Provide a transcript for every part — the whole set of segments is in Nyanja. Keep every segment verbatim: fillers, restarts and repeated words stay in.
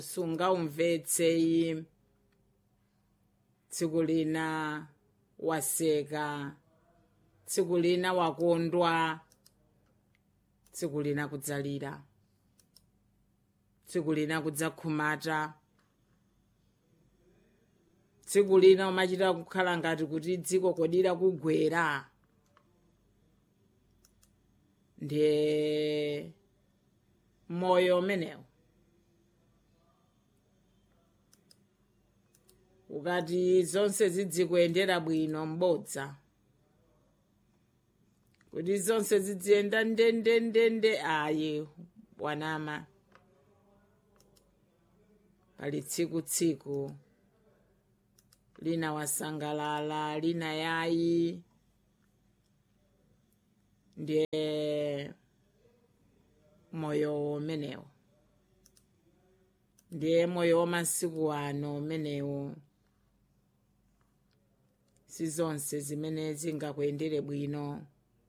sungaumvetseyi tsiku lina waseka, tsiku lina wakondwa, tsiku lina kudzalira, tsiku lina kudzakhumata, tsiku lina umachita kukhala ngati kuti dziko kodira kugwera. Ndiye moyo umenewu ukati zonse zidzikuyendera bwino m'bodza, kuti zonse zidziyenda ndendendende, ayi wanama. Pali tsiku-tsiku lina wasangalala, lina yayi. Ndiye moyo umenewu, ndiye moyo wamasiku ano umenewu. Si zonse zimene zingakuyendere bwino.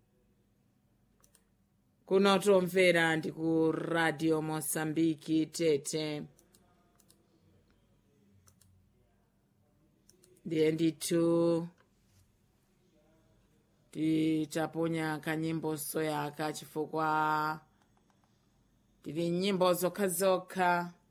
Kuno tomvera ndi ku Radio Mosambiki Tete. Ndiye ndithu titaponya kanyimbo soyaka chifukwa tili nyimbo zokhazokha